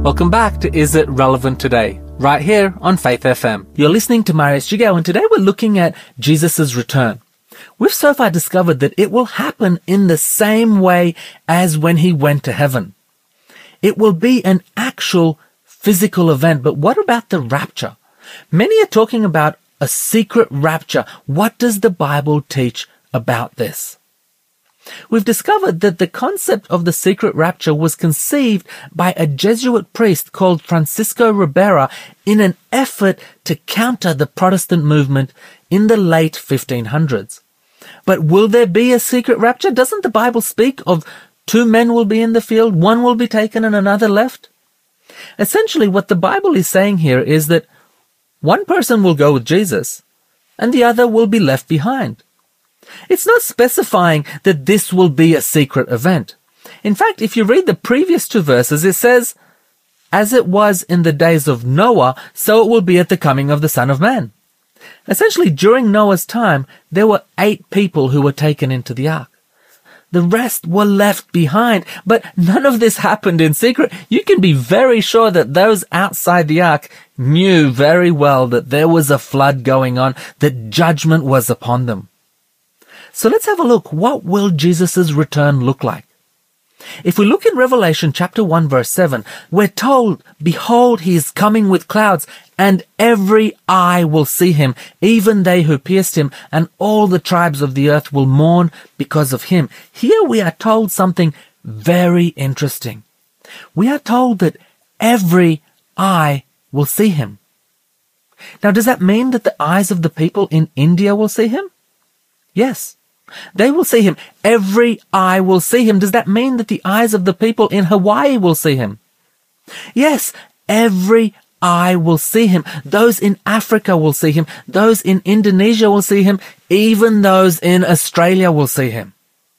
Welcome back to Is It Relevant Today? Right here on Faith FM. You're listening to Marius Jigao, and today we're looking at Jesus' return. We've so far discovered that it will happen in the same way as when he went to heaven. It will be an actual physical event, but what about the rapture? Many are talking about a secret rapture. What does the Bible teach about this? We've discovered that the concept of the secret rapture was conceived by a Jesuit priest called Francisco Ribera in an effort to counter the Protestant movement in the late 1500s. But will there be a secret rapture? Doesn't the Bible speak of 2 men will be in the field, one will be taken and another left? Essentially, what the Bible is saying here is that one person will go with Jesus and the other will be left behind. It's not specifying that this will be a secret event. In fact, if you read the previous 2 verses, it says, "As it was in the days of Noah, so it will be at the coming of the Son of Man." Essentially, during Noah's time, there were 8 people who were taken into the ark. The rest were left behind, but none of this happened in secret. You can be very sure that those outside the ark knew very well that there was a flood going on, that judgment was upon them. So let's have a look. What will Jesus' return look like? If we look in Revelation chapter 1 verse 7, we're told, "Behold, he is coming with clouds, and every eye will see him, even they who pierced him, and all the tribes of the earth will mourn because of him." Here we are told something very interesting. We are told that every eye will see him. Now, does that mean that the eyes of the people in India will see him? Yes. They will see him. Every eye will see him. Does that mean that the eyes of the people in Hawaii will see him? Yes, every eye will see him. Those in Africa will see him. Those in Indonesia will see him. Even those in Australia will see him.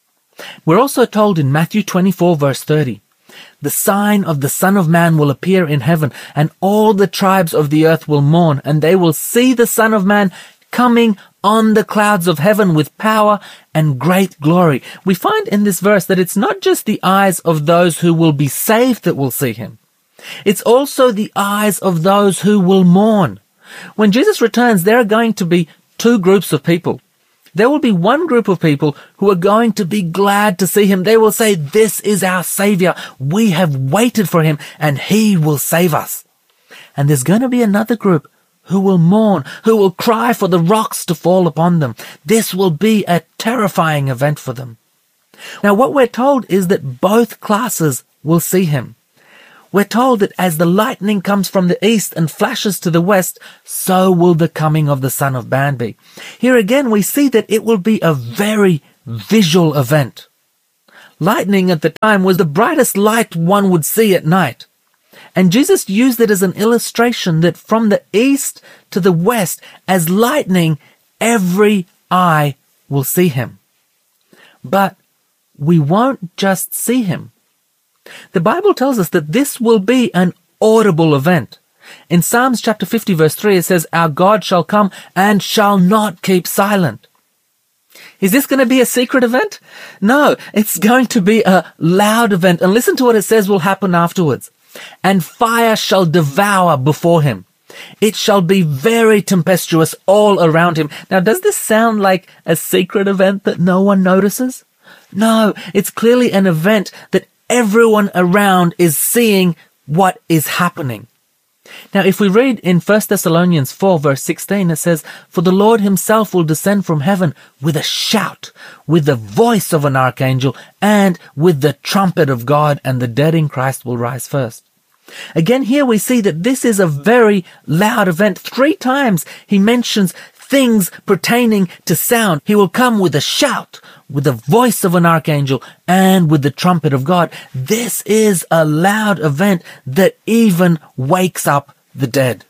We're also told in Matthew 24 verse 30, "The sign of the Son of Man will appear in heaven, and all the tribes of the earth will mourn, and they will see the Son of Man coming on the clouds of heaven with power and great glory." We find in this verse that it's not just the eyes of those who will be saved that will see him. It's also the eyes of those who will mourn. When Jesus returns, there are going to be 2 groups of people. There will be one group of people who are going to be glad to see him. They will say, "This is our Savior. We have waited for him, and he will save us." And there's going to be another group who will mourn, who will cry for the rocks to fall upon them. This will be a terrifying event for them. Now, what we're told is that both classes will see him. We're told that as the lightning comes from the east and flashes to the west, so will the coming of the Son of Man be. Here again, we see that it will be a very visual event. Lightning at the time was the brightest light one would see at night. And Jesus used it as an illustration that from the east to the west, as lightning, every eye will see him. But we won't just see him. The Bible tells us that this will be an audible event. In Psalms chapter 50 verse 3, it says, "Our God shall come and shall not keep silent." Is this going to be a secret event? No, it's going to be a loud event. And listen to what it says will happen afterwards. "And fire shall devour before him. It shall be very tempestuous all around him." Now, does this sound like a secret event that no one notices? No, it's clearly an event that everyone around is seeing what is happening. Now, if we read in 1 Thessalonians 4 verse 16, it says, "For the Lord himself will descend from heaven with a shout, with the voice of an archangel, and with the trumpet of God, and the dead in Christ will rise first." Again, here we see that this is a very loud event. 3 times he mentions things pertaining to sound. He will come with a shout, with the voice of an archangel, and with the trumpet of God. This is a loud event that even wakes up the dead.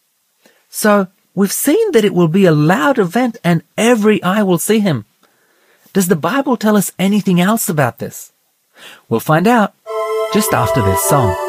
So we've seen that it will be a loud event and every eye will see him. Does the Bible tell us anything else about this? We'll find out just after this song.